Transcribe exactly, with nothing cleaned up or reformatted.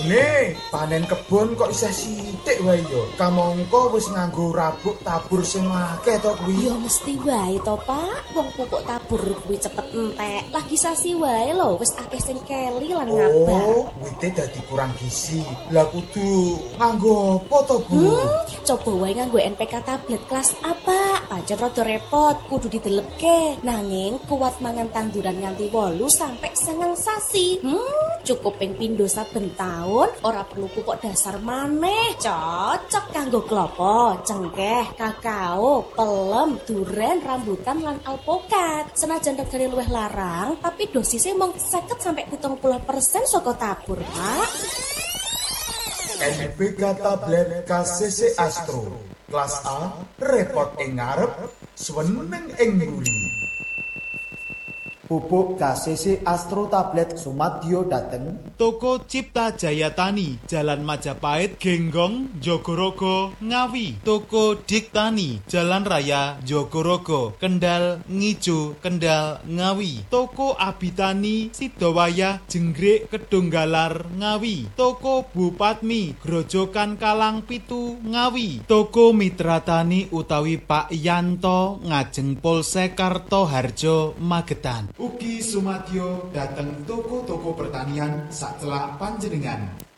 Nih, panen kebon kok isih sithik wae yo. Kamangka wis nganggo rabuk tabur sing akeh to kuwi. Ya mesti wae to, Pak. Wong pupuk tabur kuwi cepet entek. Lagi sasi wae lho, wis akeh sing keli lan ngabar. Oh, wite dadi kurang gizi. Lah kudu nganggo apa to, Bu? Hmm, coba wae nganggo N P K tablet kelas apa? Pancen rada repot, kudu didelepke. Nanging kuat mangan tanduran nganti wolu sampai seneng sasi. Hmm, cukup ping pindho saben taun, ora perlu pupuk dasar maneh. Cocok kanggo klopo, cengkeh, kakao, pelem, duren, rambutan lan alpukat. Senajan regane luwih larang, tapi dosisnya mung seket sampai pitung puluh persen saka tabur, Pak. N P K tablet K C C Astro. Kelas A, repot ing ngarep, seneng ing mburi. Pupuk K C C Astro Tablet Sumadyo dateng Toko Cipta Jaya Tani, Jalan Majapahit, Genggong, Jogorogo, Ngawi. Toko Diktani, Jalan Raya, Jogorogo, Kendal, Ngijo, Kendal, Ngawi. Toko Abitani, Sidowayah, Jenggrik, Kedunggalar, Ngawi. Toko Bupatmi, Grojogan Kalang Pitu, Ngawi. Toko Mitra Tani utawi Pak Yanto, Ngajeng Polsek Kartoharjo, Magetan. Ugi Sumadyo dateng toko-toko pertanian sacelak panjenengan.